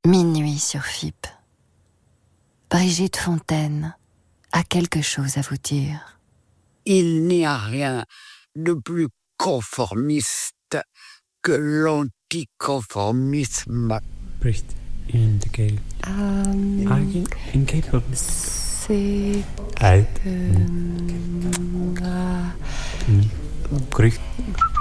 Minuit sur FIP. Brigitte Fontaine a quelque chose à vous dire. Il n'y a rien de plus conformiste que l'anticonformisme. Brigitte, indicate. Incapable. C'est... Brigitte.